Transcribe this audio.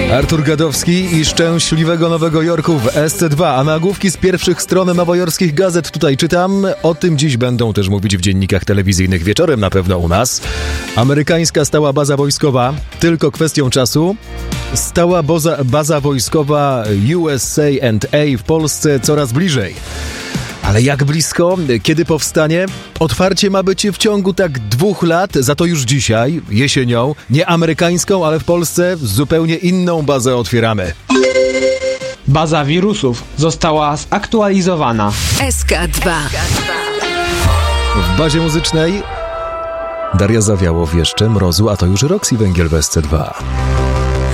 Artur Gadowski i Szczęśliwego Nowego Jorku w SC2, a nagłówki z pierwszych stron nowojorskich gazet tutaj czytam. O tym dziś będą też mówić w dziennikach telewizyjnych wieczorem, na pewno u nas. Amerykańska stała baza wojskowa, tylko kwestią czasu. Stała baza wojskowa USA&A w Polsce coraz bliżej. Ale jak blisko? Kiedy powstanie? Otwarcie ma być w ciągu tak 2 lat, za to już dzisiaj, jesienią, nie amerykańską, ale w Polsce zupełnie inną bazę otwieramy. Baza wirusów została zaktualizowana. SK2. W bazie muzycznej Daria Zawiałow jeszcze, Mrozu, a to już Roxy Węgiel w SC2.